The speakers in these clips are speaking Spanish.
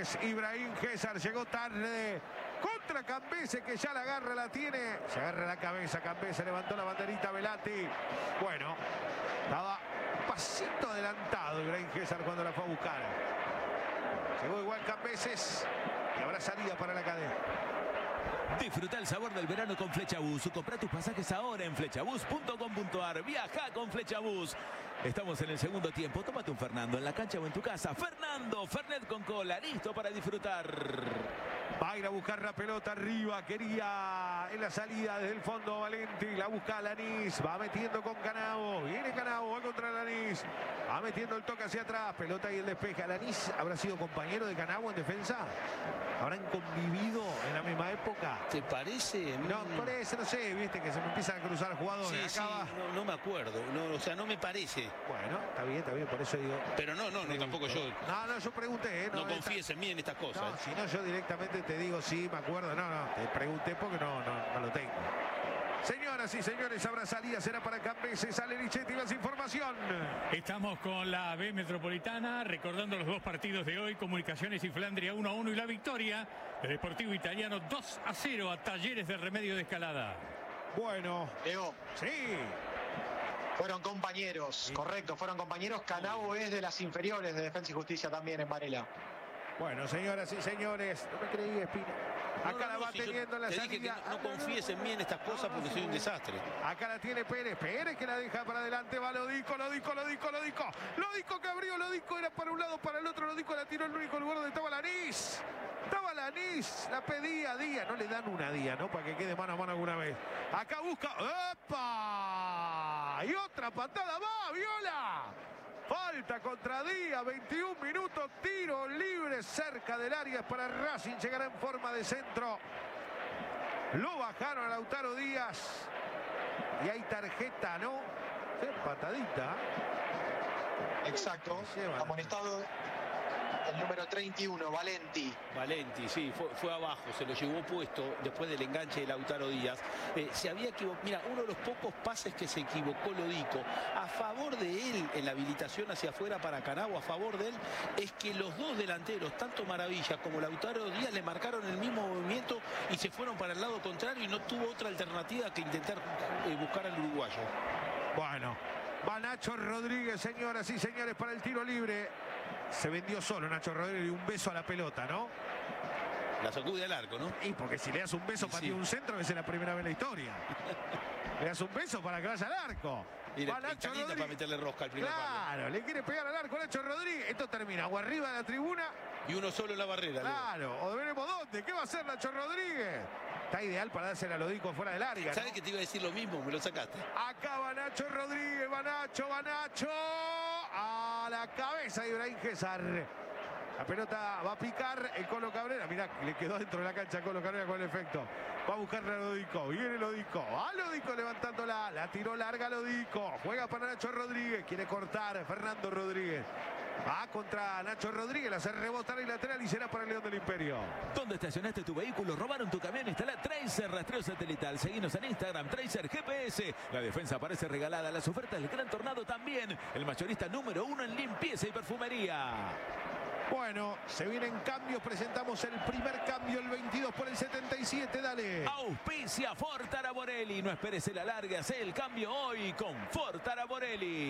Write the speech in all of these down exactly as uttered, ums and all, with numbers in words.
es Ibrahim César. Llegó tarde contra Cambese, que ya la agarra, la tiene. Se agarra la cabeza Cambese, levantó la banderita Velati. Bueno, estaba un pasito adelantado Ibrahim César cuando la fue a buscar. Llegó igual Cambeses y habrá salida para la cadena. Disfruta el sabor del verano con Flechabús. Compra tus pasajes ahora en flechabús punto com punto ar. Viaja con Flechabús. Estamos en el segundo tiempo. Tómate un Fernando en la cancha o en tu casa. Fernando, Fernet con cola, listo para disfrutar. Va a ir a buscar la pelota arriba. Quería en la salida desde el fondo Valenti. La busca Lanís. Va metiendo con Canavo. Viene Canavo. Va contra Lanís. Va metiendo el toque hacia atrás. Pelota y el despeje. Lanís habrá sido compañero de Canavo en defensa. ¿Habrán convivido en la misma época? ¿Te parece? No, parece, no sé, viste que se me empiezan a cruzar jugadores. Sí, Acaba. sí, no, no me acuerdo. No, o sea, no me parece. Bueno, está bien, está bien, por eso digo. Pero no, no, no, tampoco yo. No, no, yo pregunté, ¿eh? No, No, confíes esta... en mí en estas cosas. No, si no, yo directamente te digo, sí, me acuerdo. No, no, te pregunté porque no, no, no lo tengo. Señoras y señores, habrá salida, será para Cambese, sale Lichetti, más información. Estamos con la B Metropolitana, recordando los dos partidos de hoy, Comunicaciones y Flandria uno a uno y la victoria del Deportivo Italiano dos a cero a Talleres de Remedio de Escalada. Bueno. Leo. Sí. Fueron compañeros, sí. Correcto, fueron compañeros. Canavo es de las inferiores de Defensa y Justicia también en Varela. Bueno, señoras y señores, no me creí, Espina. Acá no, no, la no, va si teniendo la te salida. dije que no, no confíes en mí en estas cosas porque soy un desastre. Acá la tiene Pérez. Pérez que la deja para adelante. Va Lodico, Lodico, Lodico, Lodico. Lodico que abrió, Lodico era para un lado, para el otro. Lodico la tiró en el único lugar donde estaba Lanís. Estaba Lanís. La pedía a Díaz. No le dan una Díaz, ¿no? Para que quede mano a mano alguna vez. Acá busca. ¡Epa! Y otra patada va, Viola. Falta contra Díaz, veintiún minutos, tiro libre cerca del área para Racing, llegará en forma de centro. Lo bajaron a Lautaro Díaz y hay tarjeta, ¿no? Qué patadita. Exacto, amonestado el número treinta y uno, Valenti. Valenti, sí, fue, fue abajo, se lo llevó puesto después del enganche de Lautaro Díaz. Eh, se había equivocado, mira, uno de los pocos pases que se equivocó Lodico a favor de él en la habilitación hacia afuera para Canavo, a favor de él, es que los dos delanteros, tanto Maravilla como Lautaro Díaz, le marcaron el mismo movimiento y se fueron para el lado contrario y no tuvo otra alternativa que intentar eh, buscar al uruguayo. Bueno, va Nacho Rodríguez, señoras y señores, para el tiro libre. Se vendió solo Nacho Rodríguez y un beso a la pelota, ¿no? La sacude al arco, ¿no? Y porque si le das un beso para sí. un centro, esa es la primera vez en la historia. Le das un beso para que vaya al arco. Y va Nacho Rodríguez para meterle rosca al primer Claro, palo. Le quiere pegar al arco Nacho Rodríguez. Esto termina o arriba de la tribuna. Y uno solo en la barrera. Claro, Leo. O veremos dónde. ¿Qué va a hacer Nacho Rodríguez? Está ideal para dársela a Lodico fuera del área. ¿Sabes ¿no? que te iba a decir lo mismo? Me lo sacaste. Acá va Nacho Rodríguez, va Nacho, va Nacho. A la cabeza de Ibrahim César. La pelota va a picar el Colo Cabrera. Mirá, le quedó dentro de la cancha Colo Cabrera con el efecto. Va a buscarle a Lodico. Viene Lodico. A Lodico levantándola. La tiró larga Lodico. Juega para Nacho Rodríguez. Quiere cortar Fernando Rodríguez. Va contra Nacho Rodríguez. La hace rebotar el lateral y será para el León del Imperio. ¿Dónde estacionaste tu vehículo? ¿Robaron tu camión? Instala Tracer Rastreo Satelital. Seguinos en Instagram. Tracer G P S. La defensa aparece regalada. Las ofertas del Gran Tornado también. El mayorista número uno en limpieza y perfumería. Bueno, se vienen cambios, presentamos el primer cambio, el veintidós por el setenta y siete, dale. Auspicia Ford Araborelli, no esperes el alargue, haz el cambio hoy con Ford Araborelli.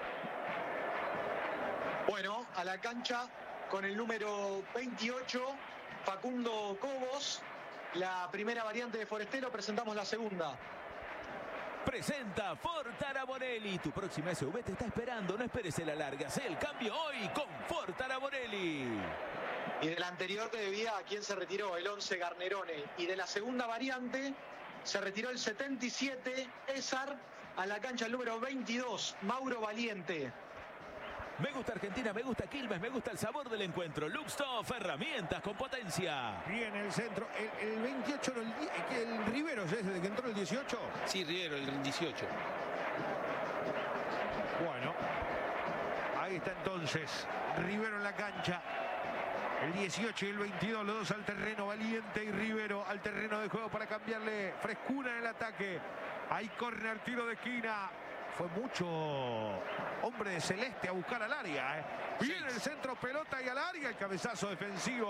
Bueno, a la cancha con el número veintiocho, Facundo Cobos, la primera variante de Forestero, presentamos la segunda. Presenta Ford Araborelli. Tu próxima S U V te está esperando. No esperes el alargue. Haz el cambio hoy con Ford Araborelli. Y de la anterior te debía a quién se retiró, el once Garnerone. Y de la segunda variante se retiró el setenta y siete, Esar, a la cancha el número veintidós, Mauro Valiente. Me gusta Argentina, me gusta Quilmes, me gusta el sabor del encuentro. Luxtoff, herramientas con potencia. Viene el centro, el, el veintiocho, el, el Rivero, ¿es desde que entró el dieciocho? Sí, Rivero, el dieciocho. Bueno, ahí está entonces, Rivero en la cancha. El dieciocho y el veintidós, los dos al terreno, Valiente y Rivero al terreno de juego para cambiarle frescura en el ataque. Hay córner, tiro de esquina. Fue mucho hombre de celeste a buscar al área. ¿eh? Viene el centro, pelota y al área, el cabezazo defensivo.